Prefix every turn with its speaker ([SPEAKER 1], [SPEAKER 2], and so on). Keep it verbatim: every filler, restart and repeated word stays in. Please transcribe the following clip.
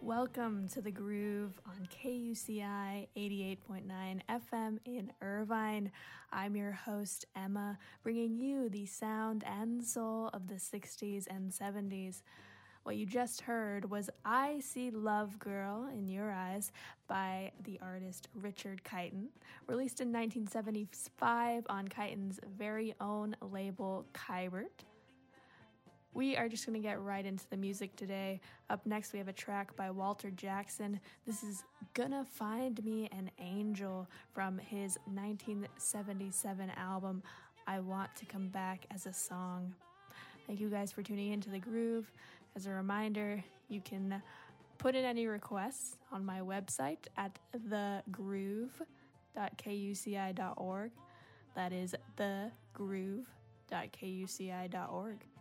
[SPEAKER 1] Welcome to The Groove on K U C I eighty-eight point nine F M in Irvine. I'm your host, Emma, bringing you the sound and soul of the sixties and seventies. What you just heard was I See Love Girl in Your Eyes by the artist Richard Kighton, released in nineteen seventy-five on Kighton's very own label, Kybert. We are just going to get right into the music today. Up next, we have a track by Walter Jackson. This is Gonna Find Me an Angel from his nineteen seventy-seven album, I Want to Come Back as a Song. Thank you guys for tuning in to The Groove. As a reminder, you can put in any requests on my website at the groove dot k u c i dot org. That is the groove dot k u c i dot org.